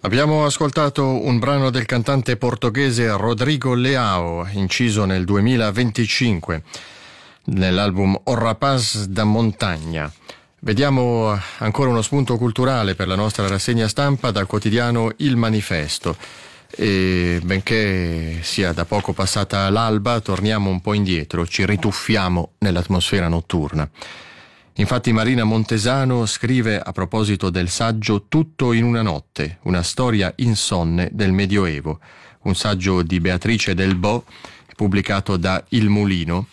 Abbiamo ascoltato un brano del cantante portoghese Rodrigo Leao, inciso nel 2025 nell'album O Rapaz da Montagna. Vediamo ancora uno spunto culturale per la nostra rassegna stampa dal quotidiano Il Manifesto. E benché sia da poco passata l'alba, torniamo un po' indietro, ci rituffiamo nell'atmosfera notturna. Infatti Marina Montesano scrive a proposito del saggio Tutto in una notte, una storia insonne del Medioevo, un saggio di Beatrice Del Bo, pubblicato da Il Mulino.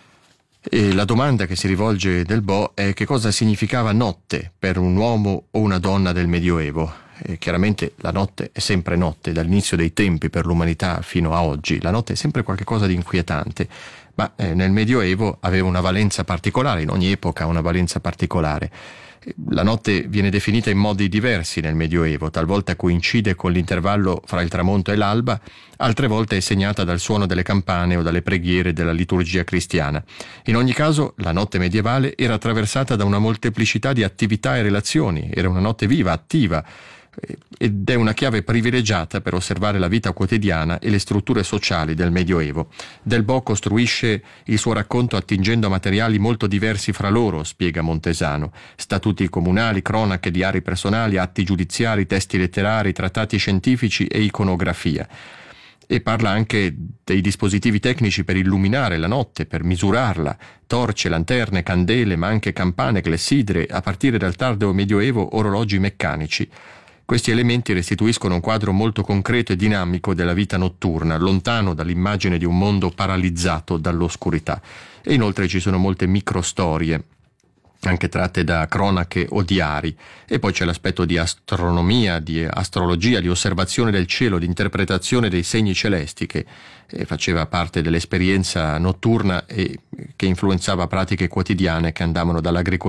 E la domanda che si rivolge Del Bo è: che cosa significava notte per un uomo o una donna del Medioevo? E chiaramente la notte è sempre notte, dall'inizio dei tempi per l'umanità fino a oggi. La notte è sempre qualcosa di inquietante, ma nel Medioevo aveva una valenza particolare, in ogni epoca ha una valenza particolare. La notte viene definita in modi diversi nel Medioevo, talvolta coincide con l'intervallo fra il tramonto e l'alba, altre volte è segnata dal suono delle campane o dalle preghiere della liturgia cristiana. In ogni caso, la notte medievale era attraversata da una molteplicità di attività e relazioni, era una notte viva, attiva, ed è una chiave privilegiata per osservare la vita quotidiana e le strutture sociali del Medioevo. Del Bo costruisce il suo racconto attingendo a materiali molto diversi fra loro, spiega Montesano: statuti comunali, cronache, diari personali, atti giudiziari, testi letterari, trattati scientifici e iconografia. E parla anche dei dispositivi tecnici per illuminare la notte, per misurarla: torce, lanterne, candele, ma anche campane, clessidre, a partire dal tardo Medioevo orologi meccanici. Questi elementi restituiscono un quadro molto concreto e dinamico della vita notturna, lontano dall'immagine di un mondo paralizzato dall'oscurità. E inoltre ci sono molte microstorie, anche tratte da cronache o diari. E poi c'è l'aspetto di astronomia, di astrologia, di osservazione del cielo, di interpretazione dei segni celesti, che faceva parte dell'esperienza notturna e che influenzava pratiche quotidiane che andavano dall'agricoltura